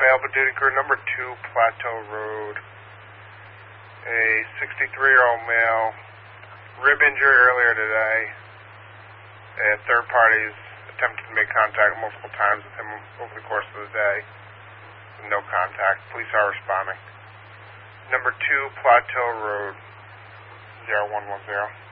Male duty crew number 2, Plateau Road. A 63-year-old male, rib injury earlier today. Third parties attempted to make contact multiple times with him over the course of the day. No contact. Police are responding. Number 2, Plateau Road, 0110.